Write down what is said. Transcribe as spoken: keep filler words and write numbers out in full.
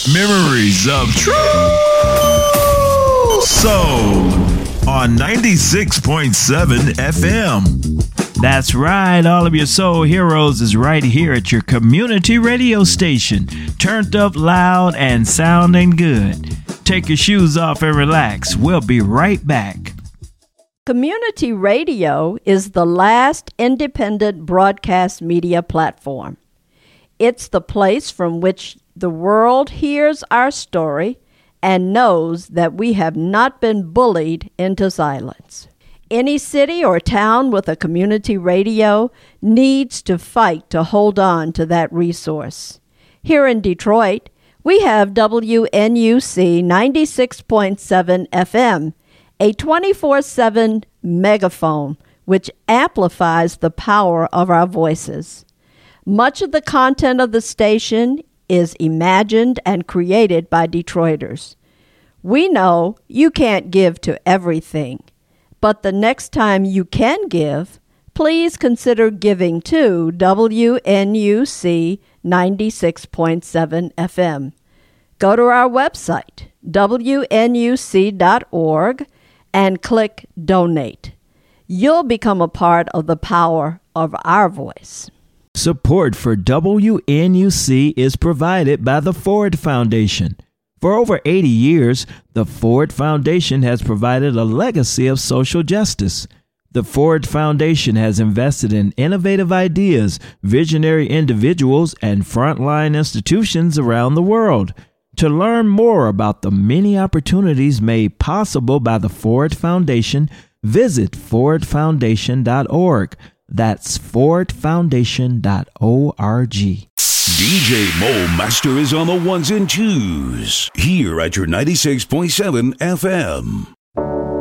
Memories of True Soul on ninety-six point seven F M. That's right. All of your soul heroes is right here at your community radio station. Turned up loud and sounding good. Take your shoes off and relax. We'll be right back. Community radio is the last independent broadcast media platform. It's the place from which the world hears our story and knows that we have not been bullied into silence. Any city or town with a community radio needs to fight to hold on to that resource. Here in Detroit, we have W N U C ninety-six point seven F M, a twenty-four seven megaphone which amplifies the power of our voices. Much of the content of the station is imagined and created by Detroiters. We know you can't give to everything, but the next time you can give, please consider giving to W N U C ninety-six point seven F M. Go to our website, W N U C dot org, and click Donate. You'll become a part of the power of our voice. Support for W N U C is provided by the Ford Foundation. For over eighty years, the Ford Foundation has provided a legacy of social justice. The Ford Foundation has invested in innovative ideas, visionary individuals, and frontline institutions around the world. To learn more about the many opportunities made possible by the Ford Foundation, visit ford foundation dot org. That's ford foundation dot org. D J Mo Master is on the ones and twos here at your ninety-six point seven F M.